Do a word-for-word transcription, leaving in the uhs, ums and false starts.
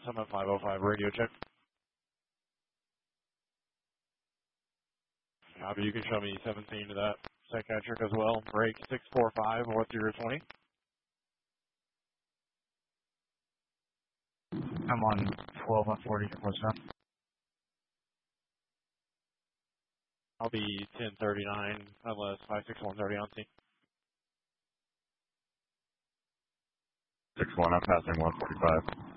I'm at five oh five, radio check. Copy, you can show me seventeen to that psychiatric as well. Break six four five, what's your twenty? I'm on twelve on forty, what's that? I'll be ten thirty-nine, unless five six one thirty on scene. six one, I'm passing one forty-five.